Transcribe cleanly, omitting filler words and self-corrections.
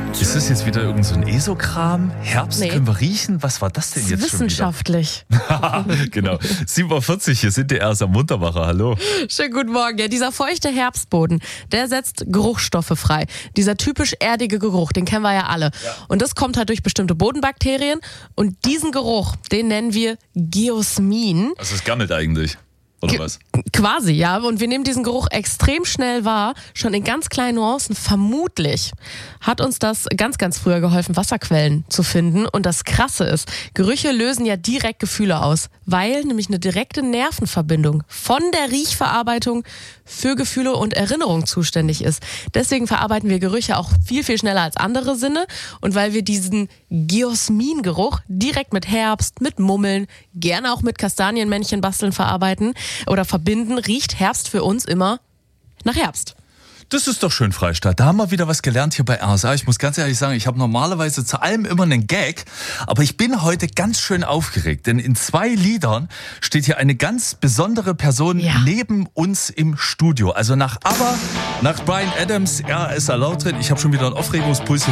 Ist das jetzt wieder irgend so ein ESO-Kram? Herbst können wir riechen? Was war das denn jetzt schon wieder? Wissenschaftlich. Genau. 7.40 Uhr, hier sind die erst am Muntermacher. Hallo. Schönen guten Morgen. Ja, dieser feuchte Herbstboden, der setzt Geruchsstoffe frei. Dieser typisch erdige Geruch, den kennen wir ja alle. Ja. Und das kommt halt durch bestimmte Bodenbakterien. Und diesen Geruch, den nennen wir Geosmin. Also es gammelt eigentlich. Oder was? Quasi, ja. Und wir nehmen diesen Geruch extrem schnell wahr, schon in ganz kleinen Nuancen. Vermutlich hat uns das ganz, ganz früher geholfen, Wasserquellen zu finden. Und das Krasse ist, Gerüche lösen ja direkt Gefühle aus, weil nämlich eine direkte Nervenverbindung von der Riechverarbeitung für Gefühle und Erinnerungen zuständig ist. Deswegen verarbeiten wir Gerüche auch viel, viel schneller als andere Sinne. Und weil wir diesen Geosmin-Geruch direkt mit Herbst, mit Mummeln, gerne auch mit Kastanienmännchen basteln verarbeiten oder verbinden, riecht Herbst für uns immer nach Herbst. Das ist doch schön, Freistadt. Da haben wir wieder was gelernt hier bei RSA. Ich muss ganz ehrlich sagen, ich habe normalerweise zu allem immer einen Gag, aber ich bin heute ganz schön aufgeregt, denn in 2 Liedern steht hier eine ganz besondere Person neben uns im Studio. Also nach ABBA, nach Bryan Adams, RSA Laut drin. Ich habe schon wieder einen Aufregungspuls.